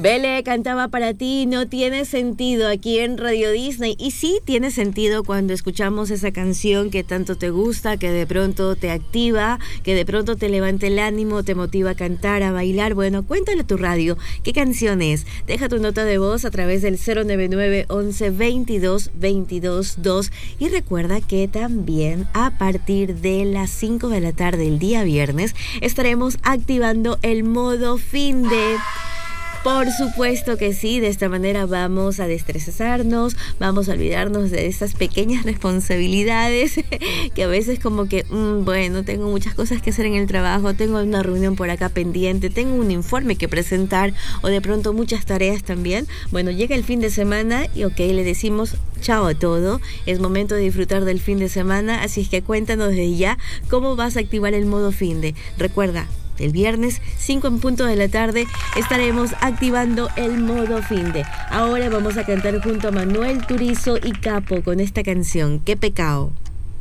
Bele cantaba para ti, no tiene sentido aquí en Radio Disney. Y sí tiene sentido cuando escuchamos esa canción que tanto te gusta, que de pronto te activa, que de pronto te levanta el ánimo, te motiva a cantar, a bailar. Bueno, cuéntale a tu radio qué canción es. Deja tu nota de voz a través del 099 11 22 22 2. Y recuerda que también a partir de las 5 de la tarde el día viernes estaremos activando el modo fin de... Por supuesto que sí, de esta manera vamos a desestresarnos, vamos a olvidarnos de estas pequeñas responsabilidades que a veces como que, bueno, tengo muchas cosas que hacer en el trabajo, tengo una reunión por acá pendiente, tengo un informe que presentar o de pronto muchas tareas también. Bueno, llega el fin de semana y le decimos chao a todo, es momento de disfrutar del fin de semana, así es que cuéntanos desde ya cómo vas a activar el modo fin de. Recuerda, el viernes, 5 en punto de la tarde, estaremos activando el modo finde. Ahora vamos a cantar junto a Manuel Turizo y Capo con esta canción, Qué pecado.